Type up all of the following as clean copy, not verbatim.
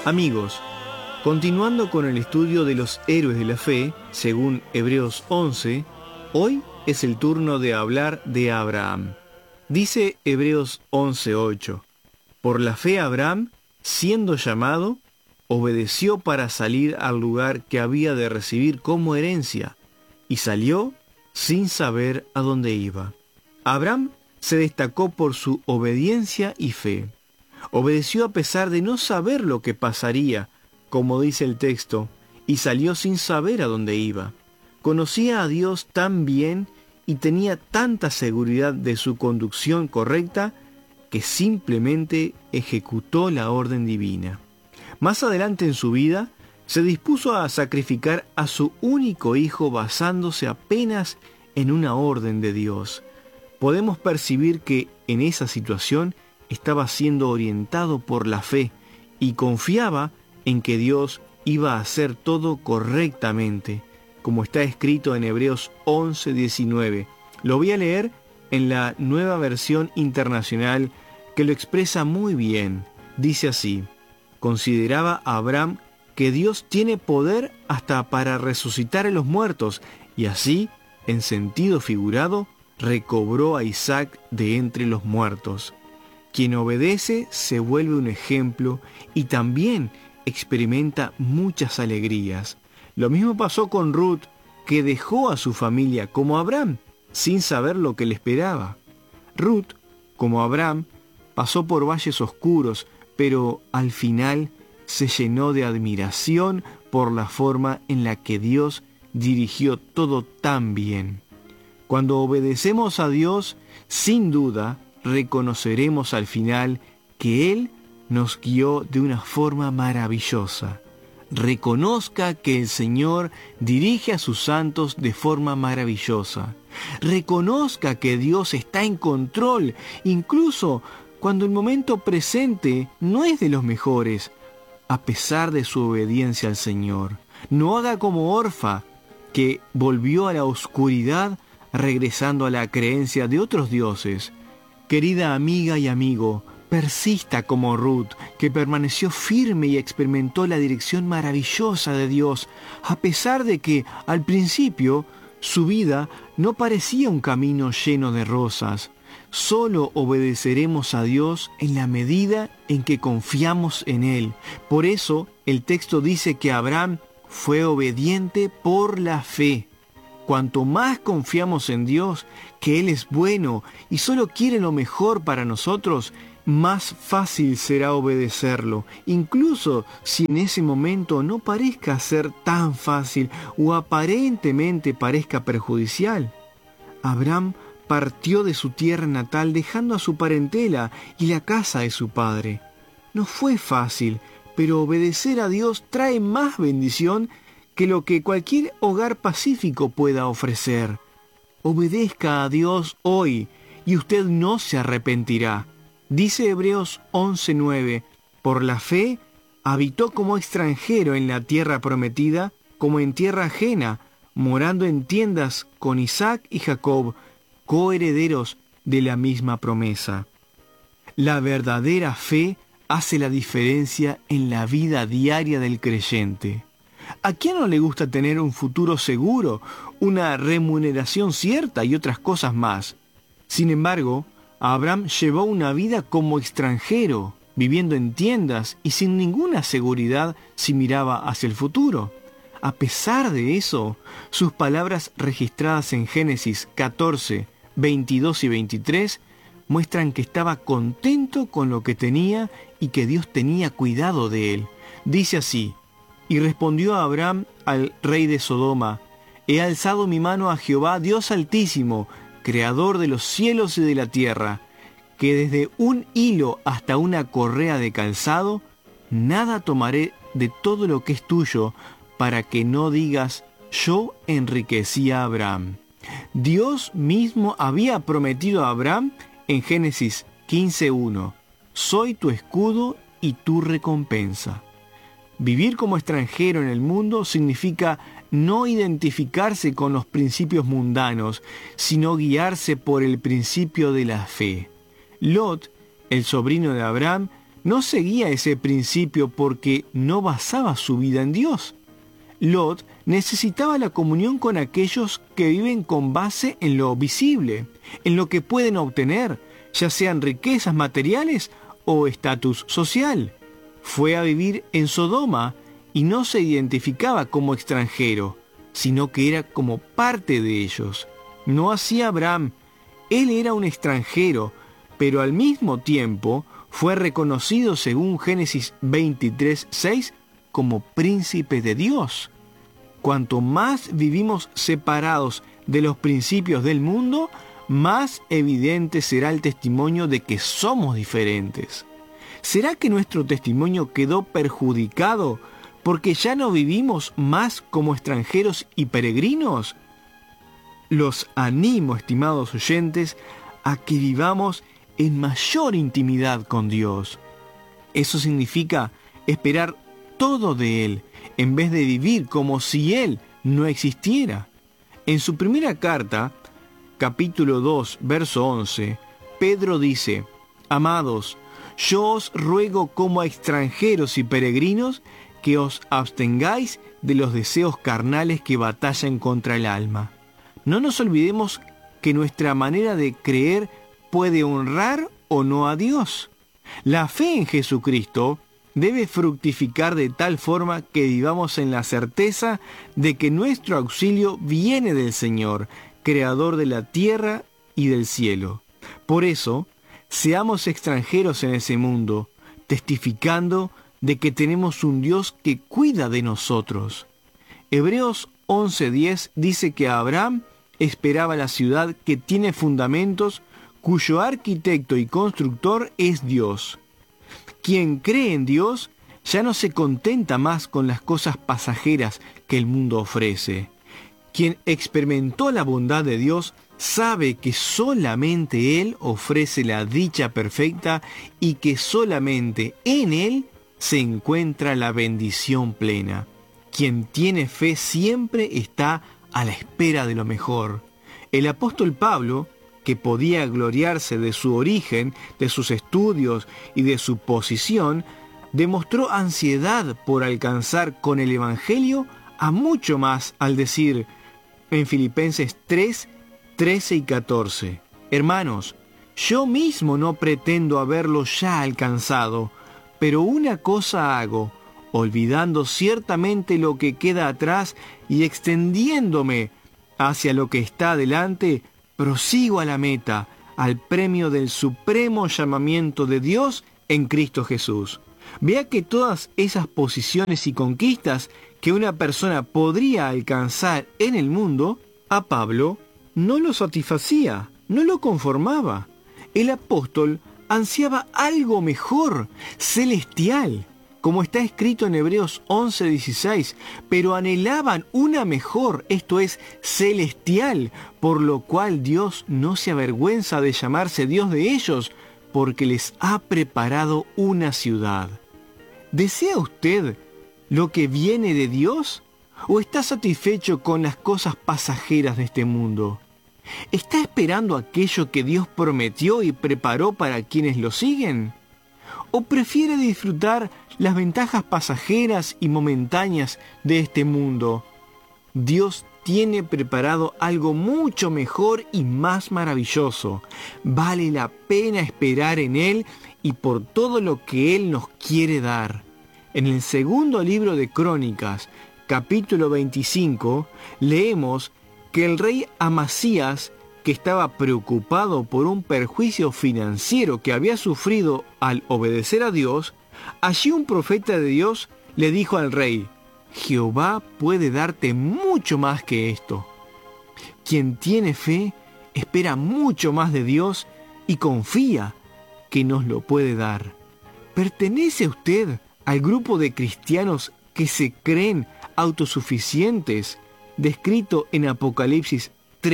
Amigos, continuando con el estudio de los héroes de la fe, según Hebreos 11, hoy es el turno de hablar de Abraham. Dice Hebreos 11:8, por la fe Abraham, siendo llamado, obedeció para salir al lugar que había de recibir como herencia, y salió sin saber a dónde iba. Abraham se destacó por su obediencia y fe. Obedeció a pesar de no saber lo que pasaría, como dice el texto, y salió sin saber a dónde iba. Conocía a Dios tan bien y tenía tanta seguridad de su conducción correcta que simplemente ejecutó la orden divina. Más adelante en su vida, se dispuso a sacrificar a su único hijo basándose apenas en una orden de Dios. Podemos percibir que en esa situación estaba siendo orientado por la fe y confiaba en que Dios iba a hacer todo correctamente, como está escrito en Hebreos 11:19. Lo voy a leer en la Nueva Versión Internacional, que lo expresa muy bien. Dice así: consideraba a Abraham que Dios tiene poder hasta para resucitar a los muertos, y así, en sentido figurado, recobró a Isaac de entre los muertos. Quien obedece se vuelve un ejemplo y también experimenta muchas alegrías. Lo mismo pasó con Ruth, que dejó a su familia como Abraham, sin saber lo que le esperaba. Ruth, como Abraham, pasó por valles oscuros, pero al final se llenó de admiración por la forma en la que Dios dirigió todo tan bien. Cuando obedecemos a Dios, sin duda, reconoceremos al final que Él nos guió de una forma maravillosa. Reconozca que el Señor dirige a sus santos de forma maravillosa. Reconozca que Dios está en control, incluso cuando el momento presente no es de los mejores, a pesar de su obediencia al Señor. No haga como Orfa, que volvió a la oscuridad regresando a la creencia de otros dioses. Querida amiga y amigo, persista como Ruth, que permaneció firme y experimentó la dirección maravillosa de Dios, a pesar de que, al principio, su vida no parecía un camino lleno de rosas. Solo obedeceremos a Dios en la medida en que confiamos en Él. Por eso, el texto dice que Abraham fue obediente por la fe. Cuanto más confiamos en Dios, que Él es bueno y solo quiere lo mejor para nosotros, más fácil será obedecerlo, incluso si en ese momento no parezca ser tan fácil o aparentemente parezca perjudicial. Abraham partió de su tierra natal dejando a su parentela y la casa de su padre. No fue fácil, pero obedecer a Dios trae más bendición que lo que cualquier hogar pacífico pueda ofrecer. Obedezca a Dios hoy y usted no se arrepentirá. Dice Hebreos 11:9, por la fe habitó como extranjero en la tierra prometida, como en tierra ajena, morando en tiendas con Isaac y Jacob, coherederos de la misma promesa. La verdadera fe hace la diferencia en la vida diaria del creyente. ¿A quién no le gusta tener un futuro seguro, una remuneración cierta y otras cosas más? Sin embargo, Abraham llevó una vida como extranjero, viviendo en tiendas y sin ninguna seguridad si miraba hacia el futuro. A pesar de eso, sus palabras registradas en Génesis 14, 22 y 23 muestran que estaba contento con lo que tenía y que Dios tenía cuidado de él. Dice así: y respondió Abraham al rey de Sodoma: he alzado mi mano a Jehová, Dios Altísimo, creador de los cielos y de la tierra, que desde un hilo hasta una correa de calzado, nada tomaré de todo lo que es tuyo, para que no digas, yo enriquecí a Abraham. Dios mismo había prometido a Abraham en Génesis 15:1, soy tu escudo y tu recompensa. Vivir como extranjero en el mundo significa no identificarse con los principios mundanos, sino guiarse por el principio de la fe. Lot, el sobrino de Abraham, no seguía ese principio porque no basaba su vida en Dios. Lot necesitaba la comunión con aquellos que viven con base en lo visible, en lo que pueden obtener, ya sean riquezas materiales o estatus social. Fue a vivir en Sodoma y no se identificaba como extranjero, sino que era como parte de ellos. No así Abraham. Él era un extranjero, pero al mismo tiempo fue reconocido según Génesis 23:6 como príncipe de Dios. Cuanto más vivimos separados de los principios del mundo, más evidente será el testimonio de que somos diferentes. ¿Será que nuestro testimonio quedó perjudicado porque ya no vivimos más como extranjeros y peregrinos? Los animo, estimados oyentes, a que vivamos en mayor intimidad con Dios. Eso significa esperar todo de Él, en vez de vivir como si Él no existiera. En su primera carta, capítulo 2, verso 11, Pedro dice: Amados, yo os ruego como a extranjeros y peregrinos que os abstengáis de los deseos carnales que batallan contra el alma. No nos olvidemos que nuestra manera de creer puede honrar o no a Dios. La fe en Jesucristo debe fructificar de tal forma que vivamos en la certeza de que nuestro auxilio viene del Señor, creador de la tierra y del cielo. Por eso, seamos extranjeros en ese mundo, testificando de que tenemos un Dios que cuida de nosotros. Hebreos 11:10 dice que Abraham esperaba la ciudad que tiene fundamentos, cuyo arquitecto y constructor es Dios. Quien cree en Dios ya no se contenta más con las cosas pasajeras que el mundo ofrece. Quien experimentó la bondad de Dios sabe que solamente Él ofrece la dicha perfecta y que solamente en Él se encuentra la bendición plena. Quien tiene fe siempre está a la espera de lo mejor. El apóstol Pablo, que podía gloriarse de su origen, de sus estudios y de su posición, demostró ansiedad por alcanzar con el Evangelio a mucho más al decir en Filipenses 3, 13 y 14: Hermanos, yo mismo no pretendo haberlo ya alcanzado, pero una cosa hago, olvidando ciertamente lo que queda atrás y extendiéndome hacia lo que está adelante, prosigo a la meta, al premio del supremo llamamiento de Dios en Cristo Jesús. Vea que todas esas posiciones y conquistas que una persona podría alcanzar en el mundo, a Pablo no lo satisfacía, no lo conformaba. El apóstol ansiaba algo mejor, celestial, como está escrito en Hebreos 11:16, pero anhelaban una mejor, esto es, celestial, por lo cual Dios no se avergüenza de llamarse Dios de ellos, porque les ha preparado una ciudad. ¿Desea usted lo que viene de Dios? ¿O está satisfecho con las cosas pasajeras de este mundo? ¿Está esperando aquello que Dios prometió y preparó para quienes lo siguen? ¿O prefiere disfrutar las ventajas pasajeras y momentáneas de este mundo? Dios tiene preparado algo mucho mejor y más maravilloso. Vale la pena esperar en Él y por todo lo que Él nos quiere dar. En el segundo libro de Crónicas, capítulo 25, leemos que el rey Amasías, que estaba preocupado por un perjuicio financiero que había sufrido al obedecer a Dios, allí un profeta de Dios le dijo al rey: Jehová puede darte mucho más que esto. Quien tiene fe espera mucho más de Dios y confía que nos lo puede dar. ¿Pertenece usted al grupo de cristianos que se creen autosuficientes, descrito en Apocalipsis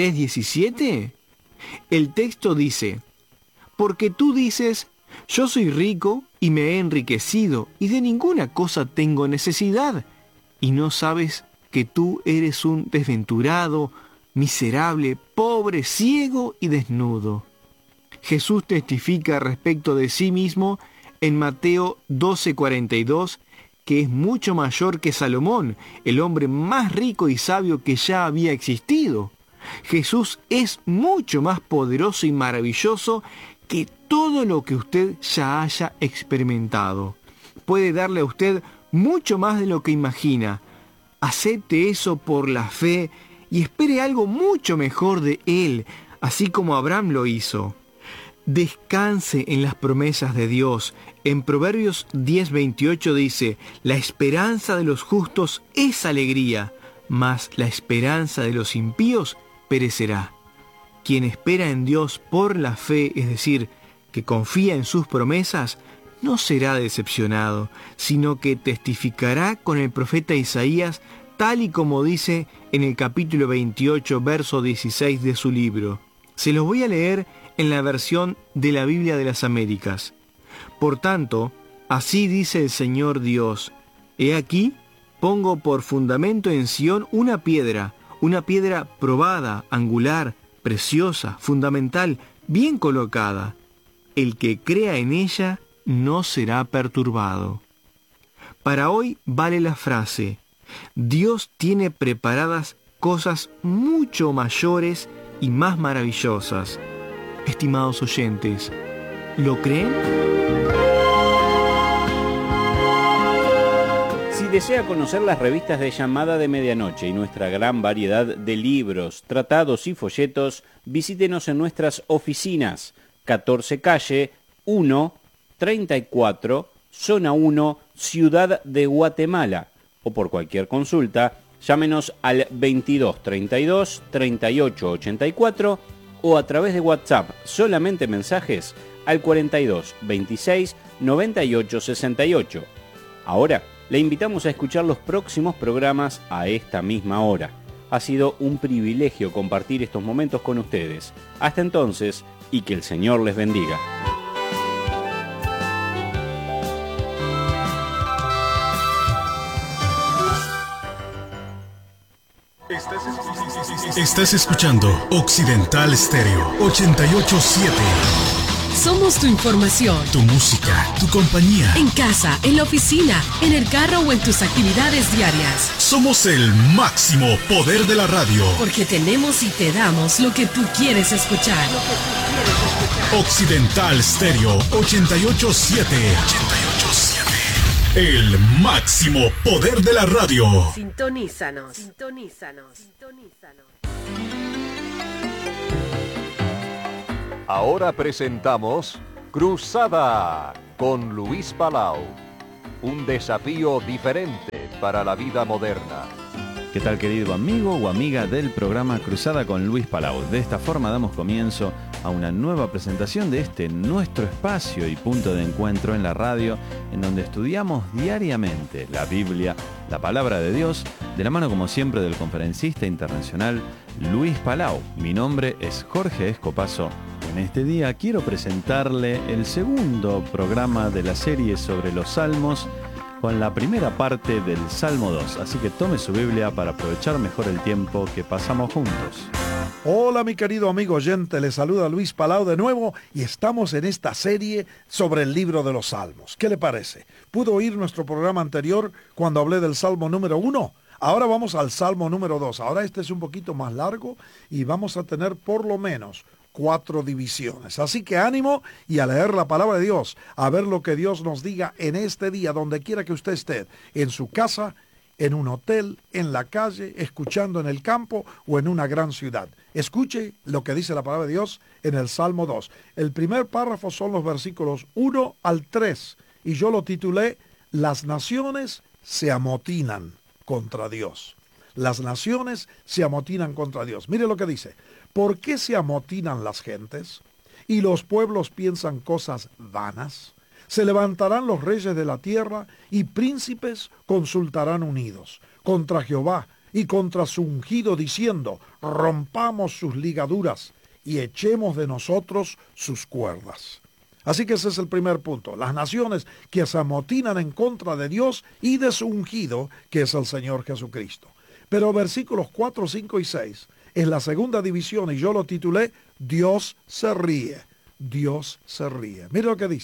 3:17? El texto dice: porque tú dices, yo soy rico y me he enriquecido y de ninguna cosa tengo necesidad, y no sabes que tú eres un desventurado, miserable, pobre, ciego y desnudo. Jesús testifica respecto de sí mismo en Mateo 12:42 que es mucho mayor que Salomón, el hombre más rico y sabio que ya había existido. Jesús es mucho más poderoso y maravilloso que todo lo que usted ya haya experimentado. Puede darle a usted mucho más de lo que imagina. Acepte eso por la fe y espere algo mucho mejor de Él, así como Abraham lo hizo. Descanse en las promesas de Dios. En Proverbios 10:28 dice: la esperanza de los justos es alegría, mas la esperanza de los impíos perecerá. Quien espera en Dios por la fe, es decir, que confía en sus promesas, no será decepcionado, sino que testificará con el profeta Isaías, tal y como dice en el capítulo 28, verso 16 de su libro. Se los voy a leer en la versión de la Biblia de las Américas. Por tanto, así dice el Señor Dios: he aquí, pongo por fundamento en Sión una piedra probada, angular, preciosa, fundamental, bien colocada. El que crea en ella no será perturbado. Para hoy vale la frase: Dios tiene preparadas cosas mucho mayores y más maravillosas. Estimados oyentes, ¿lo creen? Si desea conocer las revistas de Llamada de Medianoche y nuestra gran variedad de libros, tratados y folletos, visítenos en nuestras oficinas: 14 calle 1, 34, zona 1, Ciudad de Guatemala. O por cualquier consulta, llámenos al 22 32 38 84 o a través de WhatsApp, solamente mensajes, al 42 26 98 68. Ahora, le invitamos a escuchar los próximos programas a esta misma hora. Ha sido un privilegio compartir estos momentos con ustedes. Hasta entonces, y que el Señor les bendiga. Estás escuchando Occidental Stereo 88.7. Somos tu información, Tu música, tu compañía. en casa, en la oficina, en el carro o en tus actividades diarias. Somos el máximo poder de la radio. Porque tenemos y te damos lo que tú quieres escuchar. Occidental Stereo 88.7. El máximo poder de la radio. Sintonízanos. Ahora presentamos Cruzada con Luis Palau. Un desafío diferente para la vida moderna. ¿Qué tal, querido amigo o amiga del programa Cruzada con Luis Palau? De esta forma damos comienzo a una nueva presentación de este nuestro espacio y punto de encuentro en la radio, en donde estudiamos diariamente la Biblia, la palabra de Dios, de la mano como siempre del conferencista internacional Luis Palau. Mi nombre es Jorge Escopazo. En este día quiero presentarle el segundo programa de la serie sobre los Salmos, con la primera parte del Salmo 2. Así que tome su Biblia para aprovechar mejor el tiempo que pasamos juntos. Hola, mi querido amigo oyente, le saluda Luis Palau de nuevo y estamos en esta serie sobre el libro de los Salmos. ¿Qué le parece? ¿Pudo oír nuestro programa anterior cuando hablé del Salmo número 1? Ahora vamos al Salmo número 2. Ahora este es un poquito más largo y vamos a tener por lo menos 4 divisiones. Así que ánimo y a leer la palabra de Dios, a ver lo que Dios nos diga en este día, donde quiera que usted esté, en su casa, en un hotel, en la calle, escuchando en el campo o en una gran ciudad. Escuche lo que dice la palabra de Dios en el Salmo 2. El primer párrafo son los versículos 1 al 3 y yo lo titulé: Las naciones se amotinan contra Dios. Las naciones se amotinan contra Dios. Mire lo que dice: ¿por qué se amotinan las gentes? ¿Y los pueblos piensan cosas vanas? Se levantarán los reyes de la tierra y príncipes consultarán unidos contra Jehová y contra su ungido, diciendo: rompamos sus ligaduras y echemos de nosotros sus cuerdas. Así que ese es el primer punto. Las naciones que se amotinan en contra de Dios y de su ungido, que es el Señor Jesucristo. Pero versículos 4, 5 y 6 es la segunda división y yo lo titulé: Dios se ríe. Dios se ríe. Mire lo que dice: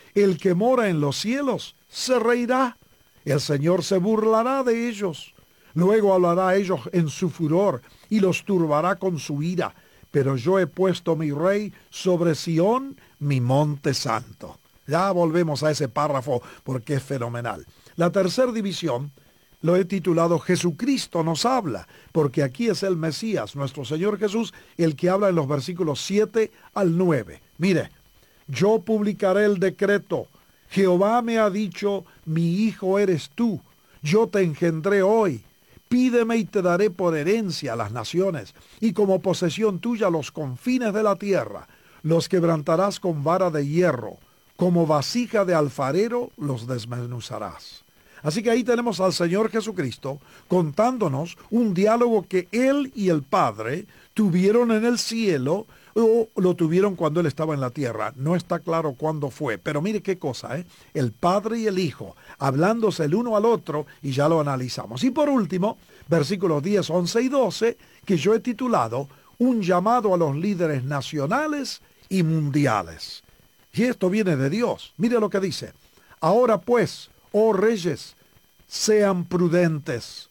El que mora en los cielos se reirá. El Señor se burlará de ellos. Luego hablará a ellos en su furor y los turbará con su ira. Pero yo he puesto mi rey sobre Sión, mi monte santo. Ya volvemos a ese párrafo porque es fenomenal. La tercera división lo he titulado Jesucristo nos habla, porque aquí es el Mesías, nuestro Señor Jesús, el que habla en los versículos 7 al 9. Mire, yo publicaré el decreto. Jehová me ha dicho, mi hijo eres tú. Yo te engendré hoy. Pídeme y te daré por herencia a las naciones, y como posesión tuya los confines de la tierra. Los quebrantarás con vara de hierro, como vasija de alfarero los desmenuzarás. Así que ahí tenemos al Señor Jesucristo contándonos un diálogo que Él y el Padre tuvieron en el cielo, o lo tuvieron cuando Él estaba en la tierra. No está claro cuándo fue, pero mire qué cosa, el Padre y el Hijo, hablándose el uno al otro, y ya lo analizamos. Y por último, versículos 10, 11 y 12, que yo he titulado Un llamado a los líderes nacionales y mundiales. Y esto viene de Dios. Mire lo que dice. Ahora pues, oh reyes, sean prudentes,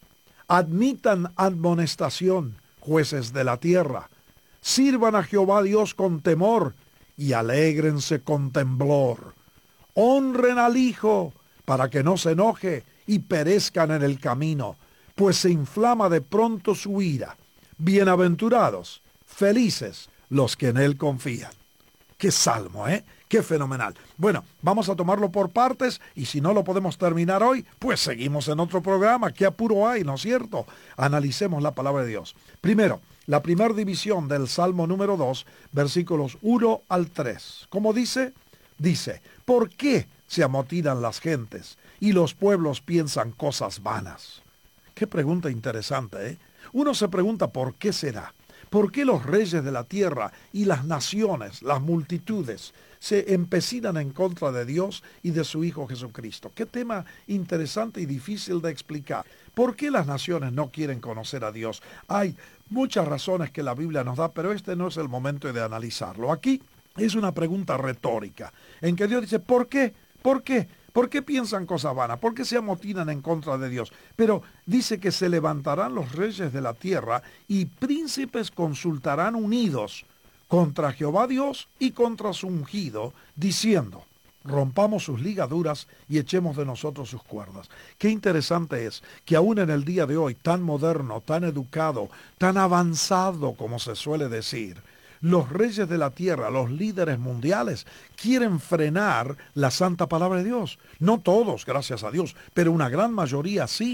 admitan admonestación, jueces de la tierra, sirvan a Jehová Dios con temor y alégrense con temblor. Honren al Hijo para que no se enoje y perezcan en el camino, pues se inflama de pronto su ira. Bienaventurados, felices los que en Él confían. ¡Qué salmo, ¡Qué fenomenal! Bueno, vamos a tomarlo por partes y si no lo podemos terminar hoy, pues seguimos en otro programa. ¿Qué apuro hay, no es cierto? Analicemos la palabra de Dios. Primero, la primera división del Salmo número 2, versículos 1 al 3. ¿Cómo dice? Dice, ¿por qué se amotinan las gentes y los pueblos piensan cosas vanas? Qué pregunta interesante, Uno se pregunta ¿por qué será? ¿Por qué los reyes de la tierra y las naciones, las multitudes, se empecinan en contra de Dios y de su Hijo Jesucristo? Qué tema interesante y difícil de explicar. ¿Por qué las naciones no quieren conocer a Dios? Hay muchas razones que la Biblia nos da, pero este no es el momento de analizarlo. Aquí es una pregunta retórica, en que Dios dice, ¿por qué? ¿Por qué? ¿Por qué piensan cosas vanas? ¿Por qué se amotinan en contra de Dios? Pero dice que se levantarán los reyes de la tierra y príncipes consultarán unidos contra Jehová Dios y contra su ungido, diciendo, rompamos sus ligaduras y echemos de nosotros sus cuerdas. Qué interesante es que aún en el día de hoy, tan moderno, tan educado, tan avanzado como se suele decir, los reyes de la tierra, los líderes mundiales, quieren frenar la santa palabra de Dios. No todos, gracias a Dios, pero una gran mayoría sí.